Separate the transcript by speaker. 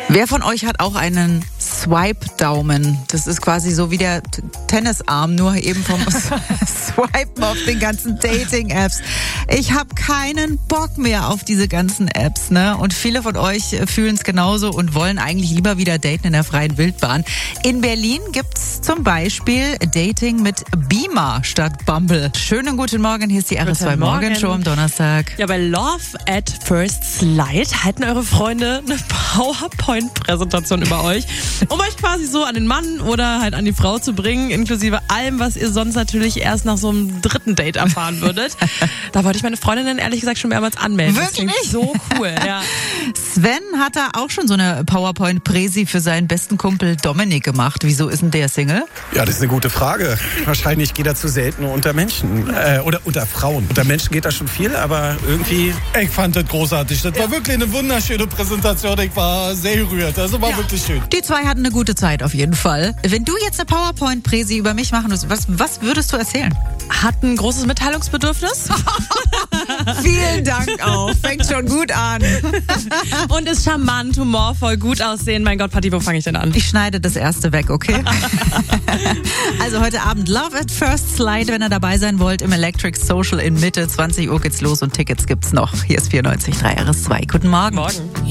Speaker 1: Wer von euch hat auch einen Swipe-Daumen? Das ist quasi so wie der Tennisarm, nur eben vom Swipen auf den ganzen Dating-Apps. Ich habe keinen Bock mehr auf diese ganzen Apps, ne? Und viele von euch fühlen es genauso und wollen eigentlich lieber wieder daten in der freien Wildbahn. In Berlin gibt's zum Beispiel Dating mit Beamer statt Bumble. Schönen guten Morgen, hier ist die RS2 Morgenshow am Donnerstag.
Speaker 2: Ja, bei Love at First Sight halten eure Freunde eine PowerPoint-Präsentation über euch, um euch quasi so an den Mann oder halt an die Frau zu bringen, inklusive allem, was ihr sonst natürlich erst nach so einem dritten Date erfahren würdet. Da wollte ich meine Freundinnen ehrlich gesagt schon mehrmals anmelden.
Speaker 1: Wirklich?
Speaker 2: Das klingt so cool, ja.
Speaker 1: Sven hat da auch schon so eine PowerPoint-Präsi für seinen besten Kumpel Dominik gemacht. Wieso ist denn der Single?
Speaker 3: Ja, das ist eine gute Frage. Wahrscheinlich geht er zu selten unter Menschen. Oder unter Frauen. Unter Menschen geht da schon viel, aber irgendwie...
Speaker 4: Ich fand das großartig. Das war wirklich eine wunderschöne Präsentation. Ich war sehr gerührt. Also war wirklich schön.
Speaker 1: Die zwei hatten eine gute Zeit auf jeden Fall. Wenn du jetzt eine PowerPoint-Präsi über mich machen würdest, was würdest du erzählen?
Speaker 2: Hat ein großes Mitteilungsbedürfnis
Speaker 1: Vielen Dank auch. Fängt schon gut an.
Speaker 2: und ist charmant, humorvoll, gut aussehen. Mein Gott, Patti, wo fange ich denn an?
Speaker 1: Ich schneide das erste weg, okay? Also heute Abend Love at First Sight, wenn ihr dabei sein wollt, im Electric Social in Mitte. 20 Uhr geht's los und Tickets gibt's noch. Hier ist 94.3 RS2. Guten Morgen.
Speaker 2: Morgen.